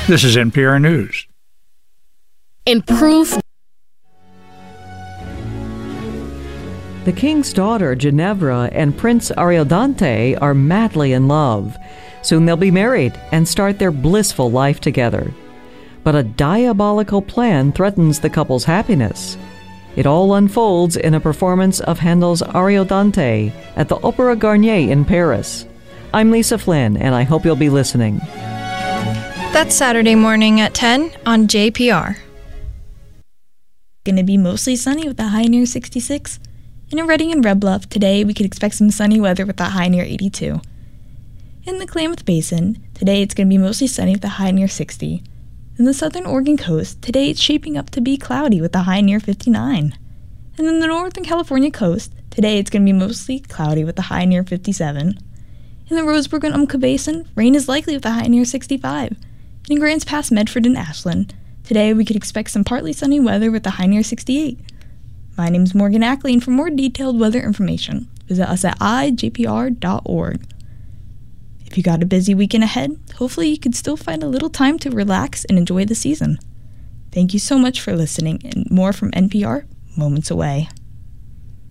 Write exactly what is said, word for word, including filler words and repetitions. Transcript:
This is N P R News. Improve. The king's daughter, Ginevra, and Prince Ariodante are madly in love. Soon they'll be married and start their blissful life together. But a diabolical plan threatens the couple's happiness. It all unfolds in a performance of Handel's Ariodante at the Opéra Garnier in Paris. I'm Lisa Flynn, and I hope you'll be listening. That's Saturday morning at ten on J P R. Going to be mostly sunny with a high near sixty-six. In Reading and Red Bluff, today we could expect some sunny weather with a high near eighty-two. In the Klamath Basin, today it's going to be mostly sunny with a high near sixty. In the southern Oregon coast, today it's shaping up to be cloudy with a high near fifty-nine. And in the northern California coast, today it's going to be mostly cloudy with a high near fifty-seven. In the Roseburg and Umpqua Basin, rain is likely with a high near sixty-five. And in Grants Pass, Medford, and Ashland, today we could expect some partly sunny weather with a high near sixty-eight. My name's Morgan Ackley, and for more detailed weather information, visit us at i j p r dot org. If you got a busy weekend ahead, hopefully you could still find a little time to relax and enjoy the season. Thank you so much for listening, and more from N P R, moments away.